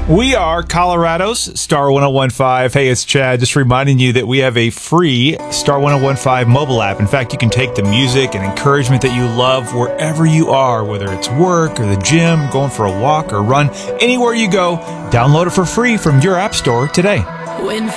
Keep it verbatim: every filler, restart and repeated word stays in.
We are Colorado's Star ten fifteen. Hey, it's Chad. Just reminding you that we have a free Star ten fifteen mobile app. In fact, you can take the music and encouragement that you love wherever you are, whether it's work or the gym, going for a walk or run, anywhere you go. Download it for free from your app store today. When